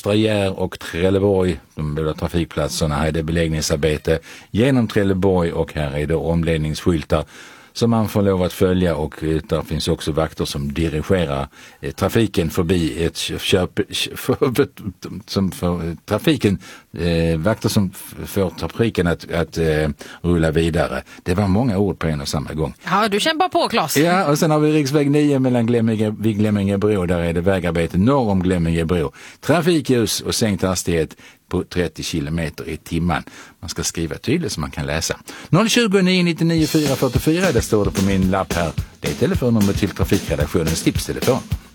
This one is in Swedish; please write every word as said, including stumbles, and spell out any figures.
Östra Gär och Trelleborg, de båda trafikplatserna, här är det beläggningsarbete genom Trelleborg och här är det omledningsskyltar som man får lov att följa, och där finns också vakter som dirigerar eh, trafiken förbi ett köp, för, som för trafiken, eh, vakter som får trafiken att, att eh, rulla vidare. Det var många ord på en och samma gång. Ja, du kämpar på, Claes. Ja, och sen har vi riksväg nio mellan Glemminge, vid Glemmingebro, där är det vägarbete norr om Glemmingebro. Trafikljus och sänkt hastighet på trettio kilometer i timmen. Man ska skriva tydligt så man kan läsa. noll tjugo nio nittionio fyra fyrtiofyra, det står det på min lapp här. Det är telefonnummer till trafikredaktionens tipstelefon.